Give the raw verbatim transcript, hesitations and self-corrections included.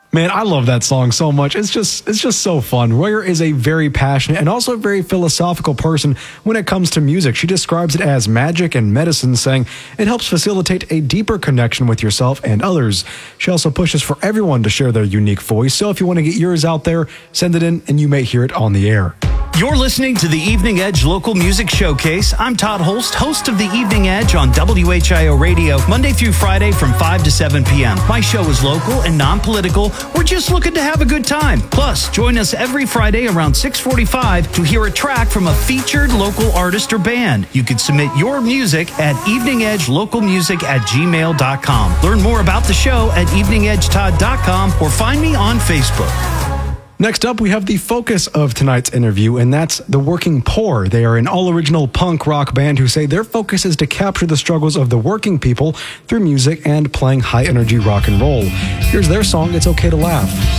Man, I love that song so much. It's just it's just so fun. Royer is a very passionate and also a very philosophical person when it comes to music. She describes it as magic and medicine, saying it helps facilitate a deeper connection with yourself and others. She also pushes for everyone to share their unique voice. So if you want to get yours out there, send it in and you may hear it on the air. You're listening to the Evening Edge Local Music Showcase. I'm Todd Holst, host of the Evening Edge on W H I O Radio, Monday through Friday from five to seven p.m. My show is local and non-political. We're just looking to have a good time. Plus, join us every Friday around six forty-five to hear a track from a featured local artist or band. You can submit your music at evening edge local music at gmail dot com. Learn more about the show at evening edge todd dot com or find me on Facebook. Next up, we have the focus of tonight's interview, and that's The Working Poor. They are an all-original punk rock band who say their focus is to capture the struggles of the working people through music and playing high-energy rock and roll. Here's their song, It's Okay to Laugh.